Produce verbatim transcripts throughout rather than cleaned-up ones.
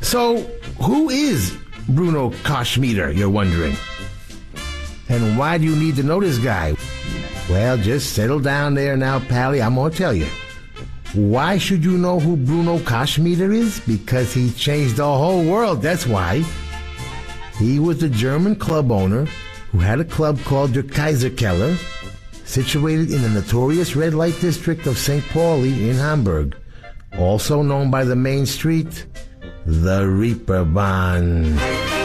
So, who is Bruno Koschmider, you're wondering? And why do you need to know this guy? Well, just settle down there now, Pally. I'm going to tell you. Why should you know who Bruno Koschmider is? Because he changed the whole world, that's why. He was the German club owner who had a club called Der Kaiserkeller, situated in the notorious red light district of Saint Pauli in Hamburg, also known by the main street, the Reeperbahn.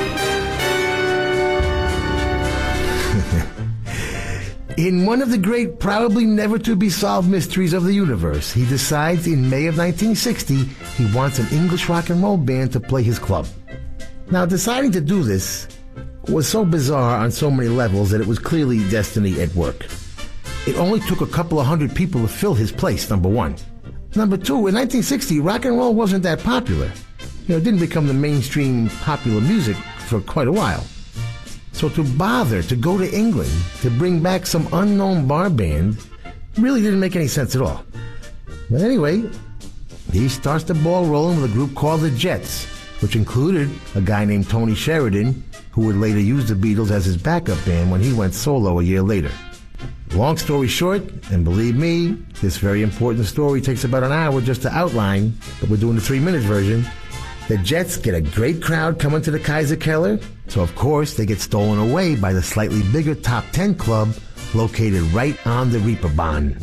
In one of the great, probably never to be solved mysteries of the universe, he decides in May of nineteen sixty he wants an English rock and roll band to play his club. Now, deciding to do this was so bizarre on so many levels that it was clearly destiny at work. It only took a couple of hundred people to fill his place, number one. Number two, in nineteen sixty, rock and roll wasn't that popular. You know, it didn't become the mainstream popular music for quite a while. So to bother to go to England to bring back some unknown bar band really didn't make any sense at all. But anyway, he starts the ball rolling with a group called the Jets, which included a guy named Tony Sheridan, who would later use the Beatles as his backup band when he went solo a year later. Long story short, and believe me, this very important story takes about an hour just to outline, but we're doing the three-minute version. The Jets get a great crowd coming to the Kaiserkeller, so of course they get stolen away by the slightly bigger Top Ten club located right on the Reeperbahn.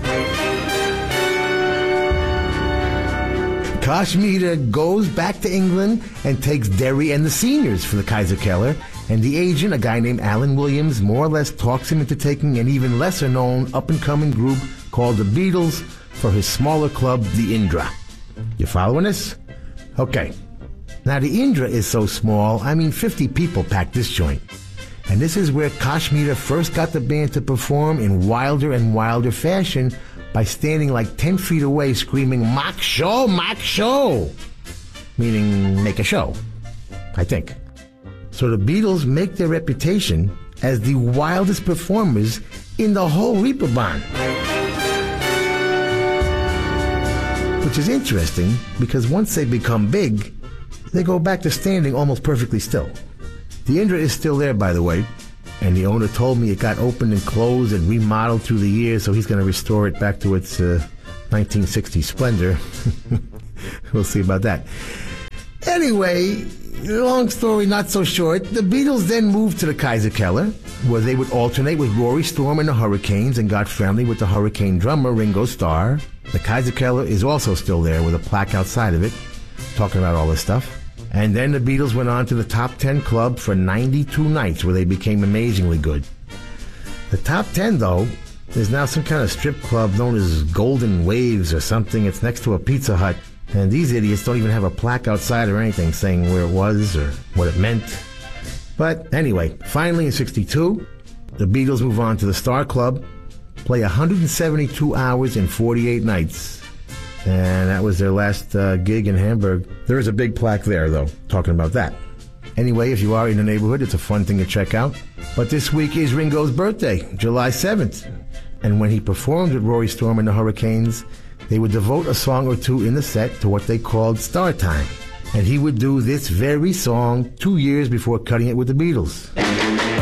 Koschmider goes back to England and takes Derry and the seniors for the Kaiserkeller, and the agent, a guy named Alan Williams, more or less talks him into taking an even lesser-known up-and-coming group called the Beatles for his smaller club, the Indra. You following this? Okay. Now, the Indra is so small, I mean fifty people packed this joint. And this is where Koschmider first got the band to perform in wilder and wilder fashion by standing like ten feet away screaming, "Mach show, mach show!" Meaning, make a show, I think. So the Beatles make their reputation as the wildest performers in the whole Reeperbahn. Which is interesting, because once they become big, they go back to standing almost perfectly still. The Indra is still there, by the way, and the owner told me it got opened and closed and remodeled through the years, so he's going to restore it back to its uh, nineteen sixties splendor. We'll see about that. Anyway, long story not so short, the Beatles then moved to the Kaiserkeller, where they would alternate with Rory Storm and the Hurricanes and got friendly with the Hurricane drummer Ringo Starr. The Kaiserkeller is also still there with a plaque outside of it, talking about all this stuff. And then the Beatles went on to the Top Ten Club for ninety-two nights, where they became amazingly good. The Top Ten, though, is now some kind of strip club known as Golden Waves or something. It's next to a Pizza Hut. And these idiots don't even have a plaque outside or anything saying where it was or what it meant. But anyway, finally in sixty-two, the Beatles move on to the Star Club, play one hundred seventy-two hours and forty-eight nights. And that was their last uh, gig in Hamburg. There is a big plaque there, though, talking about that. Anyway, if you are in the neighborhood, it's a fun thing to check out. But this week is Ringo's birthday, July seventh. And when he performed with Rory Storm and the Hurricanes, they would devote a song or two in the set to what they called Star Time. And he would do this very song two years before cutting it with the Beatles.